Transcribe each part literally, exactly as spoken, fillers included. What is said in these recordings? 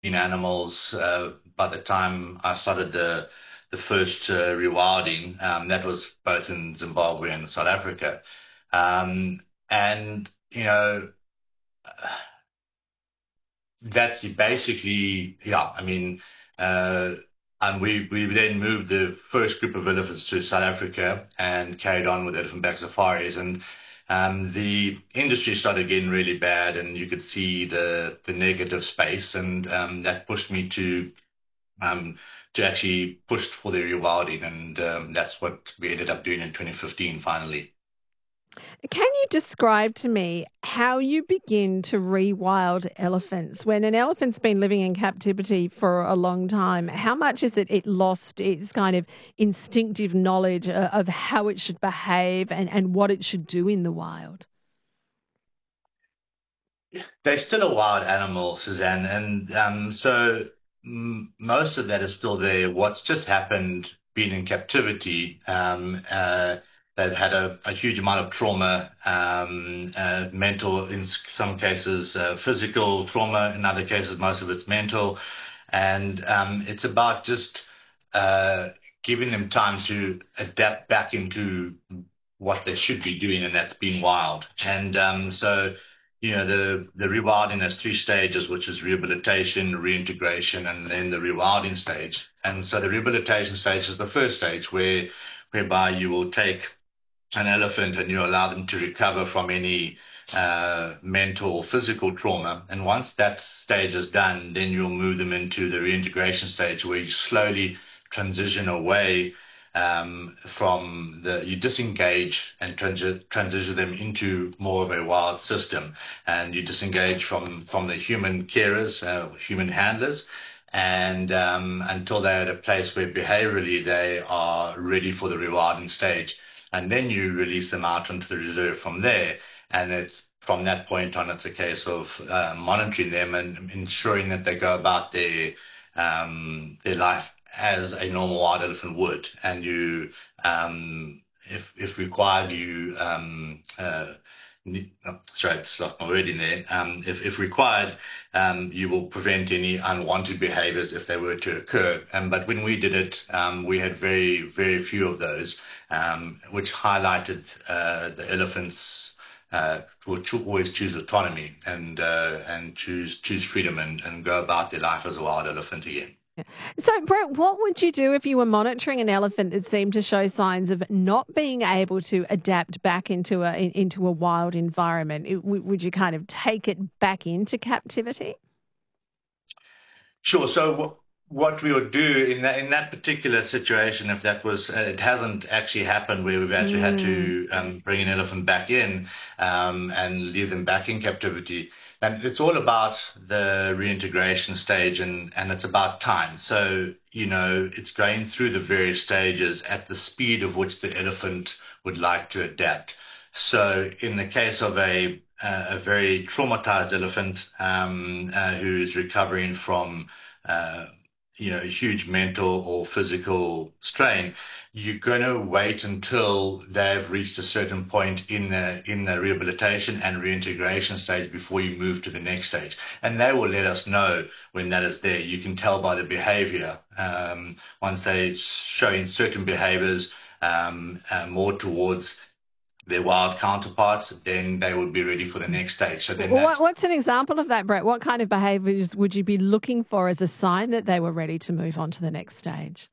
animals uh, by the time I started the the first uh, rewilding. Um, that was both in Zimbabwe and South Africa. Um, and you know, that's basically, yeah. I mean, uh, and we we then moved the first group of elephants to South Africa and carried on with elephant back safaris. And um, the industry started getting really bad, and you could see the the negative space, and um, that pushed me to um, to actually push for the rewilding, and um, that's what we ended up doing in twenty fifteen finally. Can you describe to me how you begin to rewild elephants? When an elephant's been living in captivity for a long time, how much is it it lost its kind of instinctive knowledge o- of how it should behave and, and what it should do in the wild? They're still a wild animal, Suzanne, and um, so m most of that is still there. What's just happened, being in captivity, um, uh, they've had a, a huge amount of trauma, um, uh, mental, in s- some cases, uh, physical trauma, in other cases, most of it's mental. And um, it's about just uh, giving them time to adapt back into what they should be doing, and that's being wild. And um, so, you know, the the rewilding has three stages, which is rehabilitation, reintegration, and then the rewilding stage. And so the rehabilitation stage is the first stage where whereby you will take an elephant and you allow them to recover from any uh, mental or physical trauma. And once that stage is done, then you'll move them into the reintegration stage where you slowly transition away um, from the, you disengage and transi- transition them into more of a wild system. And you disengage from, from the human carers, uh, human handlers. And um, until they're at a place where behaviorally they are ready for the rewarding stage, and then you release them out into the reserve from there. And it's from that point on, it's a case of uh, monitoring them and ensuring that they go about their um, their life as a normal wild elephant would. And you, um, if if required, you um, uh, ne- oh, sorry, I just lost my word in there. Um, if if required, um, you will prevent any unwanted behaviors if they were to occur. Um, but when we did it, um, we had very very few of those, um, which highlighted uh, the elephants uh, will cho- always choose autonomy and uh, and choose choose freedom and, and go about their life as a wild elephant again. So, Brett, what would you do if you were monitoring an elephant that seemed to show signs of not being able to adapt back into a in- into a wild environment? It- w- would you kind of take it back into captivity? Sure. So what what we would do in that in that particular situation, if that was uh, it hasn't actually happened where we've actually had Mm. to um, bring an elephant back in um, and leave them back in captivity. And it's all about the reintegration stage, and and it's about time. So you know it's going through the various stages at the speed of which the elephant would like to adapt. So in the case of a uh, a very traumatized elephant um, uh, who's recovering from uh, you know, huge mental or physical strain, you're going to wait until they've reached a certain point in the in the rehabilitation and reintegration stage before you move to the next stage. And they will let us know when that is there. You can tell by the behavior. Um, once they're showing certain behaviors um, uh, more towards their wild counterparts, then they would be ready for the next stage. So then What, that what's an example of that, Brett? What kind of behaviours would you be looking for as a sign that they were ready to move on to the next stage?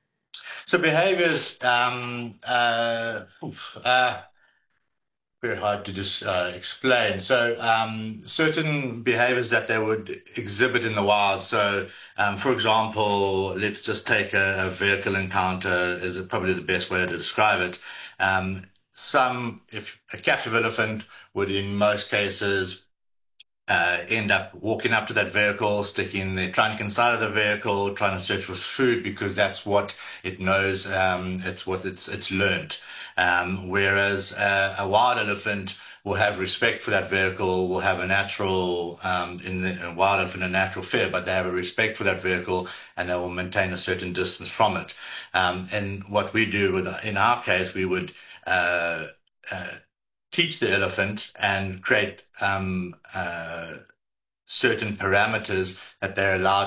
so behaviors um, uh, oof, uh, very hard to just uh, explain. So, um, certain behaviors that they would exhibit in the wild. So, um, for example, let's just take a, a vehicle encounter is probably the best way to describe it. Um, some, if a captive elephant would, in most cases, uh, end up walking up to that vehicle, sticking their trunk inside of the vehicle, trying to search for food because that's what it knows. Um, it's what it's it's learned. Um, whereas uh, a wild elephant will have respect for that vehicle, will have a natural um, in the in a wild elephant a natural fear, but they have a respect for that vehicle and they will maintain a certain distance from it. Um, and what we do with in our case, we would. Uh, uh, Teach the elephant and create um, uh, certain parameters that they're allowed